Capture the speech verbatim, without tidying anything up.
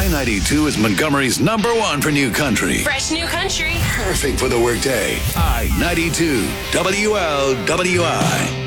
I ninety-two is Montgomery's number one for new country. Fresh new country. Perfect for the workday. I ninety-two, W L W I.